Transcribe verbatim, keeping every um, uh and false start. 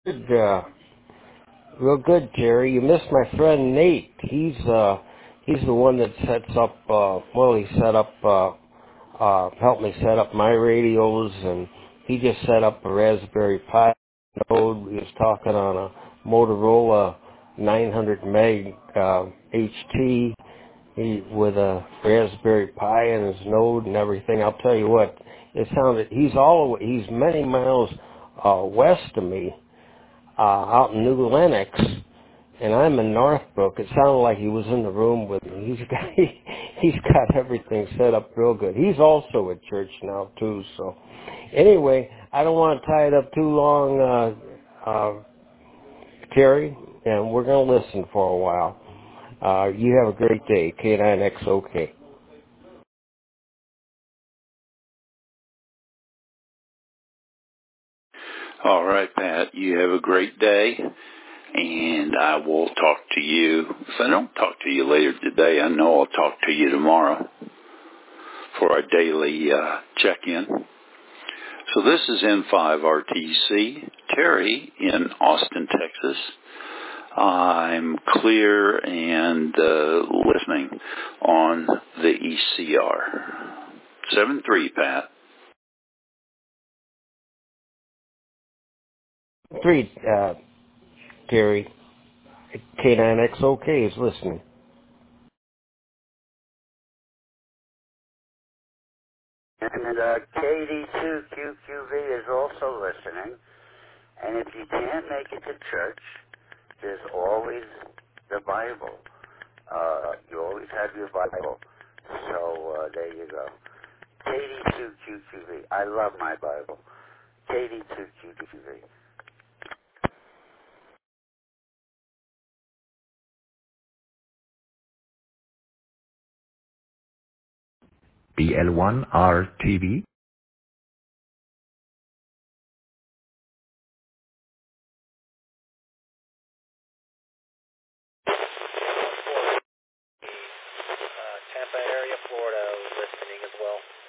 Good, uh, real good, Jerry. You missed my friend Nate. He's uh, he's the one that sets up. Uh, well, he set up, uh, uh, helped me set up my radios, and he just set up a Raspberry Pi node. He was talking on a Motorola nine hundred meg uh, H T. He with a Raspberry Pi and his node and everything. I'll tell you what, it sounded. He's all the way. He's many miles uh, west of me. Uh, out in New Lenox, and I'm in Northbrook. It sounded like he was in the room with me. He's got he, he's got everything set up real good. He's also at church now too. So anyway, I don't want to tie it up too long, uh, uh, Terry, and we're going to listen for a while. Uh, you have a great day, K nine X O K. All right, Pat, you have a great day, and I will talk to you. If I don't talk to you later today, I know I'll talk to you tomorrow for our daily uh, check-in. So this is N five R T C, Terry in Austin, Texas. I'm clear and uh, listening on the E C R. seven three, Pat. Three, uh, Terry. K nine X O K is listening. And uh, K D two Q Q V is also listening. And if you can't make it to church, there's always the Bible. Uh, you always have your Bible. So uh, there you go. K D two Q Q V. I love my Bible. K D two Q Q V. B L one R T V. Uh, Tampa area, Florida, listening as well.